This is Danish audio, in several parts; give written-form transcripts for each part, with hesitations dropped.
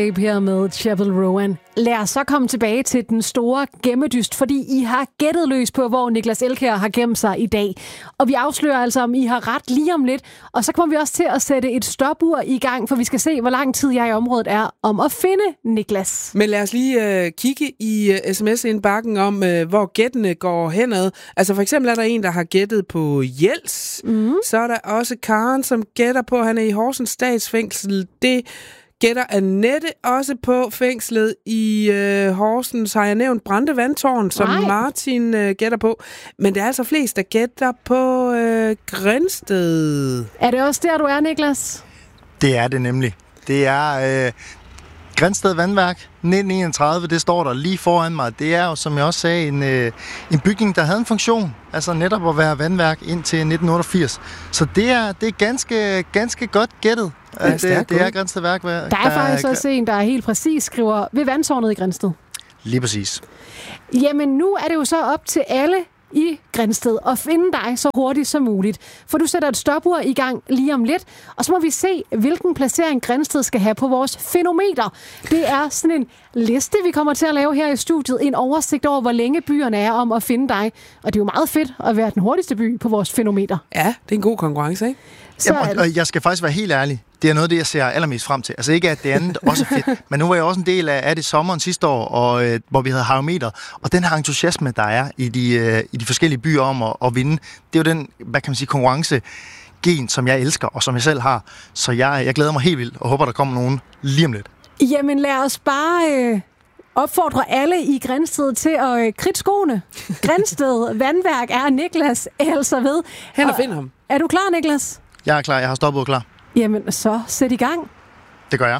Her med Chapel Rowan. Lad os så komme tilbage til den store gemmedyst, fordi I har gættet løs på, hvor Niklas Elkjær har gemt sig i dag. Og vi afslører altså, om I har ret lige om lidt. Og så kommer vi også til at sætte et stopur i gang, for vi skal se, hvor lang tid jeg i området er om at finde Niklas. Men lad os lige kigge i sms-indbakken om, hvor gættene går henad. Altså for eksempel er der en, der har gættet på Jels. Så er der også Karen, som gætter på, at han er i Horsens Statsfængsel. Det gætter Annette også på. Fængslet i Horsens har jeg nævnt Brændte Vandtårn, som Martin gætter på. Men det er altså flest, der gætter på Grindsted. Er det også der, du er, Niklas? Det er det nemlig. Det er Grindsted Vandværk 1931, det står der lige foran mig. Det er jo, som jeg også sagde, en bygning, der havde en funktion. Altså netop at være vandværk indtil 1988. Så det er ganske godt gættet. Det er Grindsted Værkværk. Der er faktisk også en, der er helt præcis skriver ved vandtårnet i Grindsted. Lige præcis. Jamen, nu er det jo så op til alle i Grindsted at finde dig så hurtigt som muligt. For du sætter et stopur i gang lige om lidt, og så må vi se, hvilken placering Grindsted skal have på vores fænometer. Det er sådan en liste, vi kommer til at lave her i studiet. En oversigt over, hvor længe byerne er om at finde dig. Og det er jo meget fedt at være den hurtigste by på vores fænometer. Ja, det er en god konkurrence, ikke? Og jeg skal faktisk være helt ærlig. Det er noget af det, jeg ser allermest frem til. Altså ikke, at det andet også er fedt, men nu var jeg også en del af det sommeren sidste år, og, hvor vi havde Harometer. Og den her entusiasme, der er i de forskellige byer om at vinde, det er jo den, hvad kan man sige, konkurrencegen, som jeg elsker, og som jeg selv har. Så jeg glæder mig helt vildt, og håber, der kommer nogen lige om lidt. Jamen lad os bare opfordre alle i Grindsted til at kridte skoene. Grindsted Vandværk er Niklas altså ved. Hen og find ham. Er du klar, Niklas? Jeg er klar, jeg har stoppet klar. Jamen, så sæt i gang. Det gør jeg.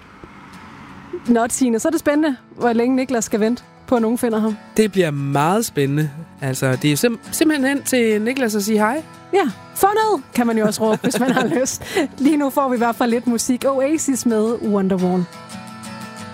Nå, Tine, så er det spændende, hvor længe Niklas skal vente på, at nogen finder ham. Det bliver meget spændende. Altså, det er jo simpelthen hen til Niklas at sige hej. Ja, fundet, kan man jo også råbe, hvis man har lyst. Lige nu får vi i hvert fald lidt musik. Oasis med Wonderwall.